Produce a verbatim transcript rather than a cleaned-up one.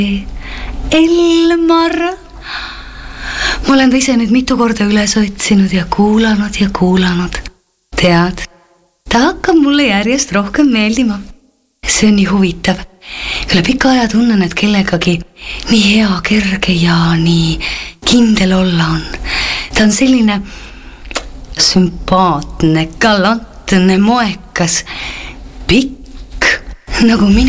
Elmar. Ma olen ta ise nüüd mitu korda üles otsinud ja kuulanud ja kuulanud. Tead, ta hakkab mulle järjest rohkem meeldima. See on nii huvitav. Üle pika aja tunnen, et kellegagi nii hea, kerge ja nii kindel olla on. Ta on selline sümpaatne, galantne, moekas, pikk, nagu minu